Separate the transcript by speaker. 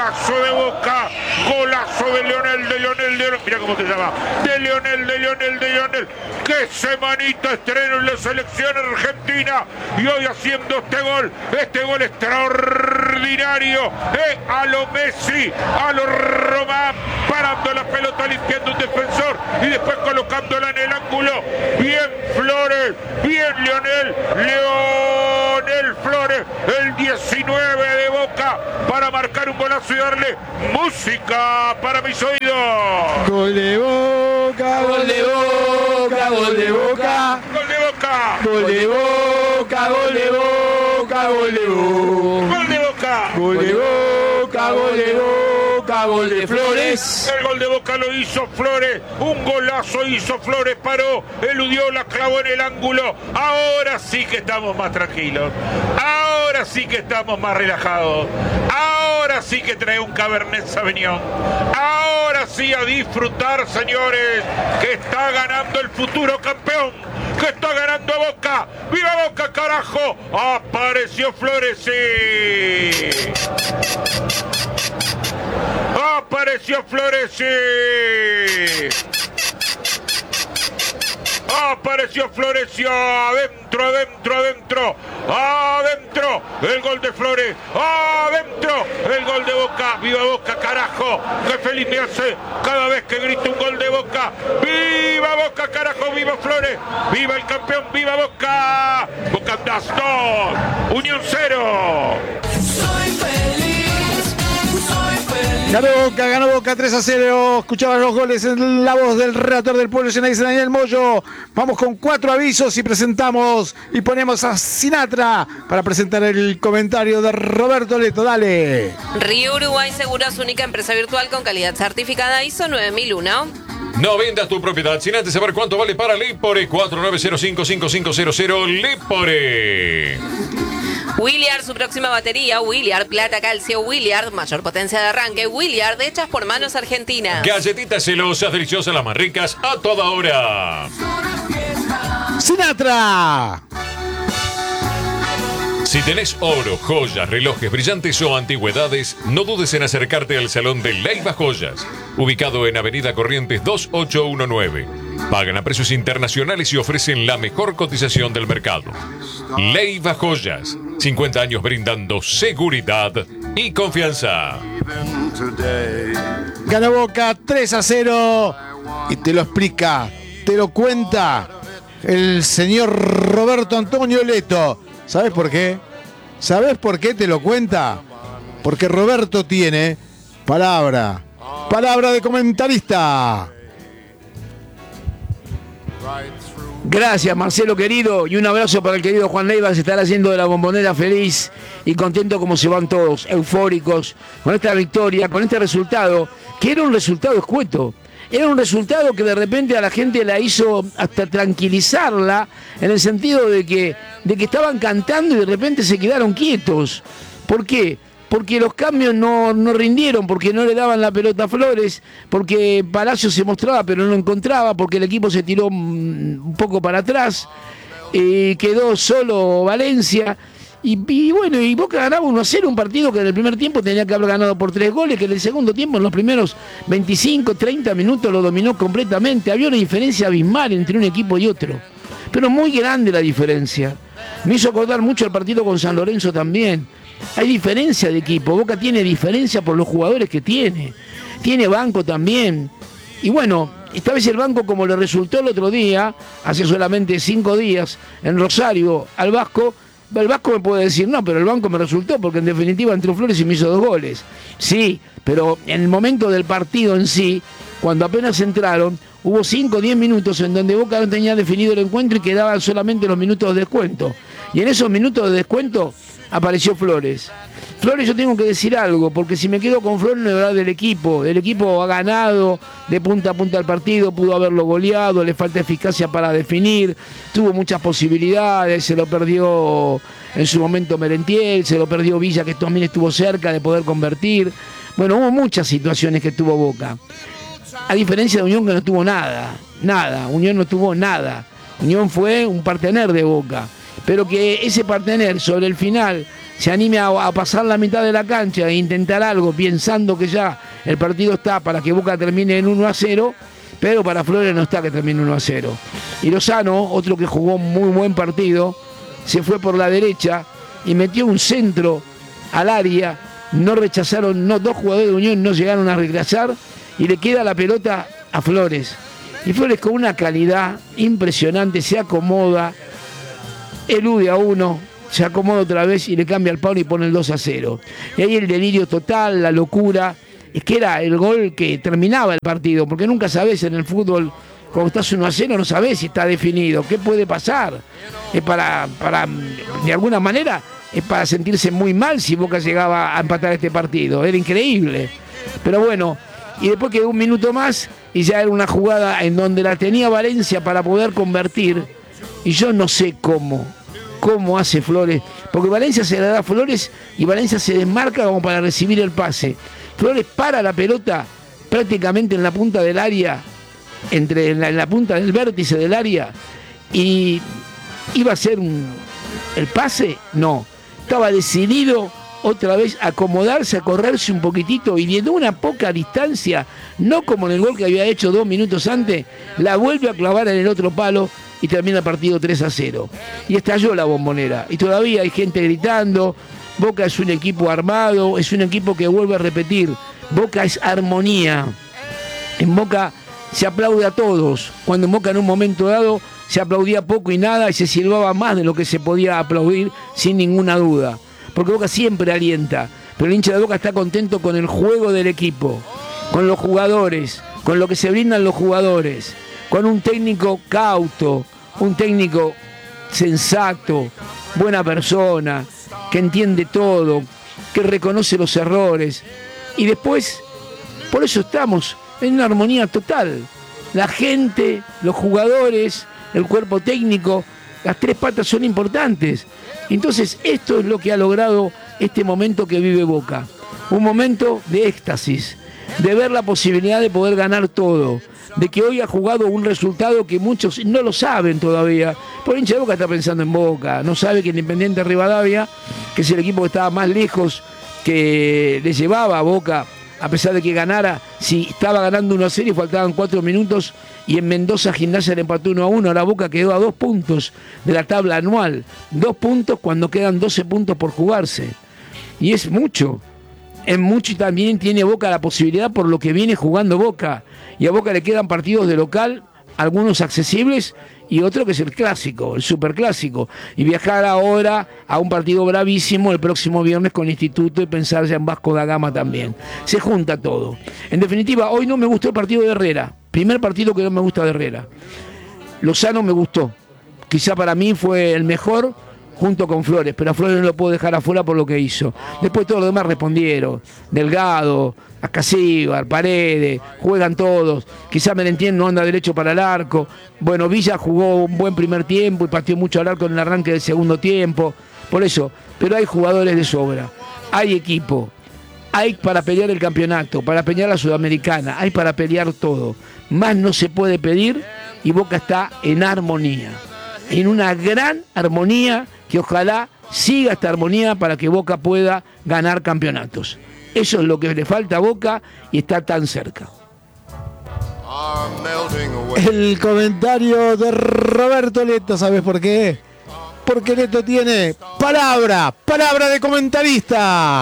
Speaker 1: golazo de Boca, golazo de Leonel, mira cómo se llama, de Leonel, qué semanita estreno en la selección argentina, y hoy haciendo este gol extraordinario, a lo Messi, a lo Román, parando la pelota, limpiando un defensor, y después colocándola en el ángulo, bien Flores, bien Leonel Flores, el 19 de Boca, para marcar un golazo y darle música para mis oídos.
Speaker 2: Gol de Boca, gol de Boca, gol de Boca,
Speaker 1: gol de Boca,
Speaker 2: gol de Boca, gol de Boca, gol de Boca,
Speaker 1: gol de Boca,
Speaker 2: gol de Boca, gol de Boca, gol de Flores.
Speaker 1: El gol de Boca lo hizo Flores, un golazo hizo Flores, paró, eludió, la clavó en el ángulo. Ahora sí que estamos más tranquilos, ahora sí que estamos más relajados, ahora sí que trae un Cabernet Sauvignon, ahora sí a disfrutar, señores, que está ganando el futuro campeón, que está ganando Boca. ¡Viva Boca, carajo! Apareció Flores, sí. Apareció Flores, sí. Apareció Florencio, adentro, el gol de Flores, adentro, el gol de Boca. ¡Viva Boca, carajo! ¡Qué feliz me hace cada vez que grito un gol de Boca! ¡Viva Boca, carajo! ¡Viva Flores! ¡Viva el campeón! ¡Viva Boca! Boca 2, Unión 0.
Speaker 3: Soy feliz, soy feliz.
Speaker 2: Ganó Boca 3-0. Escuchaban los goles en la voz del relator del pueblo, dice Daniel Moyo. Vamos con 4 avisos y presentamos y ponemos a Sinatra para presentar el comentario de Roberto Leto. Dale.
Speaker 4: Río Uruguay Seguros, única empresa virtual con calidad certificada ISO 9001.
Speaker 5: No vendas tu propiedad sin antes saber cuánto vale para Lipore. 4905-5500 Lipore.
Speaker 4: Williard, su próxima batería. Williard, plata, calcio. Williard, mayor potencia de arranque. Williard, hechas por manos argentinas.
Speaker 5: Galletitas celosas, deliciosas, las más ricas, a toda hora.
Speaker 2: Sinatra.
Speaker 5: Si tenés oro, joyas, relojes brillantes o antigüedades, no dudes en acercarte al Salón de Leiva Joyas, ubicado en Avenida Corrientes 2819. Pagan a precios internacionales y ofrecen la mejor cotización del mercado. Leiva Joyas, 50 años brindando seguridad y confianza.
Speaker 2: Ganó Boca 3-0 y te lo explica, te lo cuenta el señor Roberto Antonio Leto. ¿Sabes por qué? ¿Sabes por qué te lo cuenta? Porque Roberto tiene palabra de comentarista.
Speaker 6: Gracias, Marcelo querido, y un abrazo para el querido Juan Leiva. Se estará haciendo de la Bombonera feliz y contento como se van todos, eufóricos, con esta victoria, con este resultado, que era un resultado escueto. Era un resultado que de repente a la gente la hizo hasta tranquilizarla, en el sentido de que estaban cantando y de repente se quedaron quietos. ¿Por qué? Porque los cambios no rindieron, porque no le daban la pelota a Flores, porque Palacio se mostraba pero no lo encontraba, porque el equipo se tiró un poco para atrás, quedó solo Valencia. Y bueno, y Boca ganaba 1-0, un partido que en el primer tiempo tenía que haber ganado por 3 goles, que en el segundo tiempo, en los primeros 25, 30 minutos, lo dominó completamente. Había una diferencia abismal entre un equipo y otro, pero muy grande la diferencia. Me hizo acordar mucho el partido con San Lorenzo también. Hay diferencia de equipo, Boca tiene diferencia por los jugadores que tiene banco también. Y bueno, esta vez el banco, como le resultó el otro día, hace solamente 5 días, en Rosario, al Vasco. El Vasco me puede decir, no, pero el banco me resultó, porque en definitiva entró Flores y me hizo 2 goles. Sí, pero en el momento del partido en sí, cuando apenas entraron, hubo 5 o 10 minutos en donde Boca no tenía definido el encuentro y quedaban solamente los minutos de descuento. Y en esos minutos de descuento apareció Flores. Flores, yo tengo que decir algo, porque si me quedo con Flores no es verdad del equipo. El equipo ha ganado de punta a punta el partido, pudo haberlo goleado, le falta eficacia para definir, tuvo muchas posibilidades, se lo perdió en su momento Merentiel, se lo perdió Villa, que también estuvo cerca de poder convertir. Bueno, hubo muchas situaciones que tuvo Boca. A diferencia de Unión, que no tuvo nada. Unión no tuvo nada. Unión fue un partener de Boca. Pero que ese partener sobre el final se anime a pasar la mitad de la cancha e intentar algo pensando que ya el partido está para que Boca termine en 1-0, pero para Flores no está que termine 1-0. Y Lozano, otro que jugó muy buen partido, se fue por la derecha y metió un centro al área, no rechazaron, dos jugadores de Unión no llegaron a regresar y le queda la pelota a Flores. Y Flores con una calidad impresionante se acomoda, elude a uno, se acomoda otra vez y le cambia el palo y pone el 2-0. Y ahí el delirio total, la locura, es que era el gol que terminaba el partido, porque nunca sabés en el fútbol, cuando estás 1-0 no sabés si está definido, qué puede pasar. Es para de alguna manera, es para sentirse muy mal si Boca llegaba a empatar este partido, era increíble. Pero bueno, y después quedó un minuto más y ya era una jugada en donde la tenía Valencia para poder convertir, y yo no sé cómo hace Flores, porque Valencia se la da a Flores y Valencia se desmarca como para recibir el pase. Flores para la pelota prácticamente en la punta del área, en la punta del vértice del área, y iba a ser el pase, no, estaba decidido otra vez a acomodarse, a correrse un poquitito y de una poca distancia, no como en el gol que había hecho 2 minutos antes, la vuelve a clavar en el otro palo y termina el partido 3-0. Y estalló la Bombonera. Y todavía hay gente gritando. Boca es un equipo armado, es un equipo que vuelve a repetir. Boca es armonía. En Boca se aplaude a todos. Cuando en Boca en un momento dado se aplaudía poco y nada y se silbaba más de lo que se podía aplaudir sin ninguna duda. Porque Boca siempre alienta. Pero el hincha de Boca está contento con el juego del equipo, con los jugadores, con lo que se brindan los jugadores, con un técnico cauto, un técnico sensato, buena persona, que entiende todo, que reconoce los errores. Y después, por eso estamos en una armonía total. La gente, los jugadores, el cuerpo técnico, las tres patas son importantes. Entonces, esto es lo que ha logrado este momento que vive Boca. Un momento de éxtasis, de ver la posibilidad de poder ganar todo, de que hoy ha jugado un resultado que muchos no lo saben todavía. Por hincha de Boca está pensando en Boca, no sabe que Independiente Rivadavia, que es el equipo que estaba más lejos, que le llevaba a Boca, a pesar de que ganara, si estaba ganando 1-0 y faltaban 4 minutos, y en Mendoza Gimnasia le empató 1-1, ahora Boca quedó a 2 puntos de la tabla anual, 2 puntos cuando quedan 12 puntos por jugarse. Y es mucho y también tiene Boca la posibilidad por lo que viene jugando Boca. Y a Boca le quedan partidos de local, algunos accesibles y otro que es el clásico, el superclásico. Y viajar ahora a un partido bravísimo el próximo viernes con Instituto y pensar ya en Vasco da Gama también. Se junta todo. En definitiva, hoy no me gustó el partido de Herrera. Primer partido que no me gusta de Herrera. Lozano me gustó. Quizá para mí fue el mejor, junto con Flores, pero a Flores no lo puedo dejar afuera por lo que hizo. Después todos los demás respondieron. Delgado, Acasíbar, Paredes, juegan todos. Quizá Merentién no anda derecho para el arco. Bueno, Villa jugó un buen primer tiempo y pateó mucho al arco en el arranque del segundo tiempo. Por eso, pero hay jugadores de sobra. Hay equipo. Hay para pelear el campeonato, para pelear la Sudamericana, hay para pelear todo. Más no se puede pedir y Boca está en armonía. En una gran armonía que ojalá siga esta armonía para que Boca pueda ganar campeonatos. Eso es lo que le falta a Boca y está tan cerca.
Speaker 2: El comentario de Roberto Leto, ¿sabes por qué? Porque Leto tiene palabra de comentarista.